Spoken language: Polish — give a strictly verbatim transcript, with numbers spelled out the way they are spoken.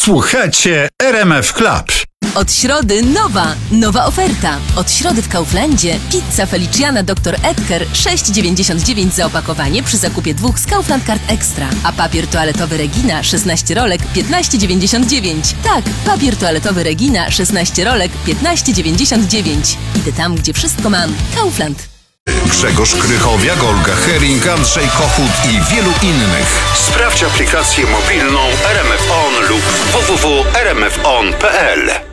Słuchacie R M F Club. Od środy nowa, nowa oferta. Od środy w Kauflandzie pizza Feliciana doktor Edgar sześć dziewięćdziesiąt dziewięć za opakowanie przy zakupie dwóch z Kaufland Card Extra. A papier toaletowy Regina szesnaście rolek piętnaście dziewięćdziesiąt dziewięć. Tak, papier toaletowy Regina szesnaście rolek piętnaście dziewięćdziesiąt dziewięć. Idę tam, gdzie wszystko mam. Kaufland. Grzegorz Krychowiak, Olga Hering, Andrzej Kochut i wielu innych. Sprawdź aplikację mobilną R M F On lub w w w kropka r m f on kropka p l.